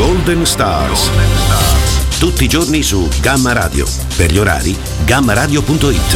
Golden Stars. Tutti i giorni su Gamma Radio. Per gli orari, gammaradio.it.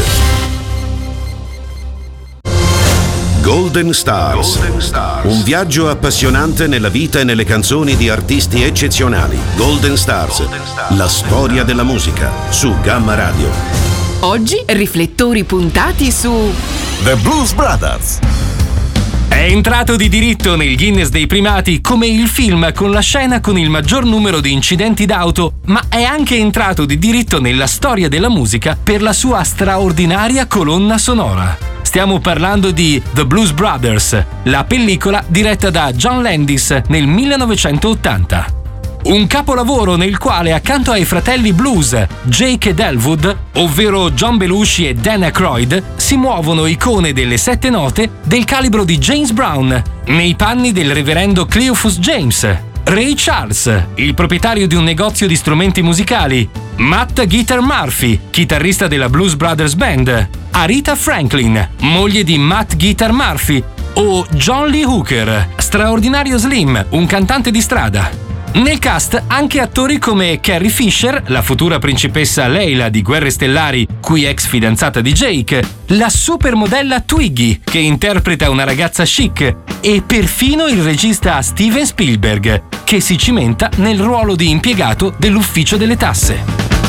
Golden Stars. Un viaggio appassionante nella vita e nelle canzoni di artisti eccezionali. Golden Stars. La storia della musica su Gamma Radio. Oggi riflettori puntati su The Blues Brothers. È entrato di diritto nel Guinness dei primati come il film con la scena con il maggior numero di incidenti d'auto, ma è anche entrato di diritto nella storia della musica per la sua straordinaria colonna sonora. Stiamo parlando di The Blues Brothers, la pellicola diretta da John Landis nel 1980. Un capolavoro nel quale, accanto ai fratelli blues Jake ed Elwood, ovvero John Belushi e Dan Aykroyd, si muovono icone delle 7 note del calibro di James Brown, nei panni del reverendo Cleophas James, Ray Charles, il proprietario di un negozio di strumenti musicali, Matt Guitar Murphy, chitarrista della Blues Brothers Band, Aretha Franklin, moglie di Matt Guitar Murphy, o John Lee Hooker, straordinario Slim, un cantante di strada. Nel cast anche attori come Carrie Fisher, la futura principessa Leila di Guerre Stellari, cui ex fidanzata di Jake, la supermodella Twiggy, che interpreta una ragazza chic, e perfino il regista Steven Spielberg, che si cimenta nel ruolo di impiegato dell'ufficio delle tasse.